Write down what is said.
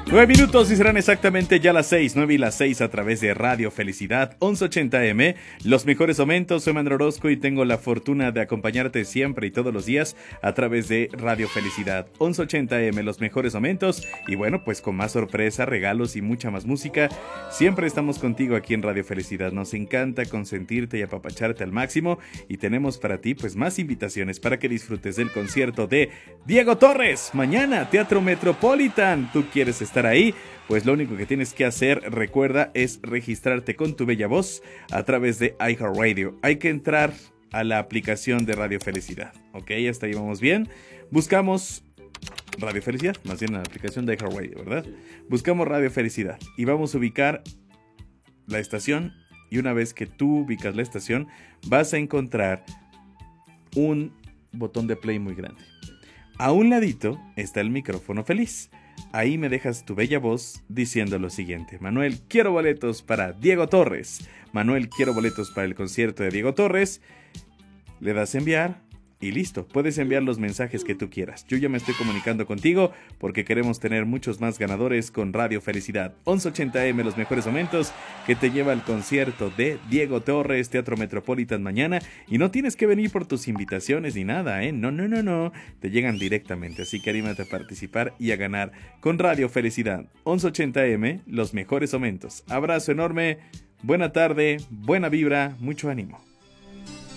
9 minutos y serán exactamente ya las 6, 9 y las 6 a través de Radio Felicidad 1180M. Los mejores momentos, soy Manuel Orozco y tengo la fortuna de acompañarte siempre y todos los días a través de Radio Felicidad 1180M, los mejores momentos. Y bueno, pues con más sorpresa, regalos y mucha más música, siempre estamos contigo aquí en Radio Felicidad. Nos encanta consentirte y apapacharte al máximo y tenemos para ti pues más invitaciones para que disfrutes del concierto de Diego Torres. Mañana, Teatro Metropolitan. ¿Tú quieres estar ahí? Pues lo único que tienes que hacer, recuerda, es registrarte con tu bella voz a través de iHeartRadio. Hay que entrar a la aplicación de Radio Felicidad. Ok, hasta ahí vamos bien. Buscamos Radio Felicidad, más bien la aplicación de iHeartRadio, ¿verdad? Buscamos Radio Felicidad y vamos a ubicar la estación. Y una vez que tú ubicas la estación, vas a encontrar un botón de play muy grande. A un ladito está el micrófono feliz. Ahí me dejas tu bella voz diciendo lo siguiente: Manuel, quiero boletos para Diego Torres. Manuel, quiero boletos para el concierto de Diego Torres. Le das a enviar y listo. Puedes enviar los mensajes que tú quieras. Yo ya me estoy comunicando contigo porque queremos tener muchos más ganadores con Radio Felicidad 1180M, los mejores momentos, que te lleva al concierto de Diego Torres, Teatro Metropolitan mañana. Y no tienes que venir por tus invitaciones ni nada, ¿eh? No. Te llegan directamente. Así que anímate a participar y a ganar con Radio Felicidad 1180M, los mejores momentos. Abrazo enorme, buena tarde, buena vibra, mucho ánimo.